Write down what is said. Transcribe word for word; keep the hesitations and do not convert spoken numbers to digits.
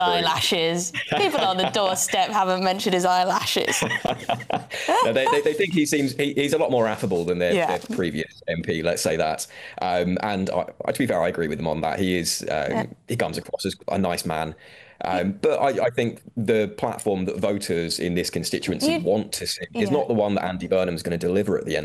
eyelashes. People on the doorstep haven't mentioned his eyelashes. No, they, they, they think he seems he, he's a lot more affable than their, Yeah. their previous M P. Let's say that. Um, and I, to be fair, I agree with him on that. He is um, Yeah. he comes across as a nice man. Um, but I, I think the platform that voters in this constituency You- want to see is yeah. not the one that Andy Burnham's going to deliver at the end.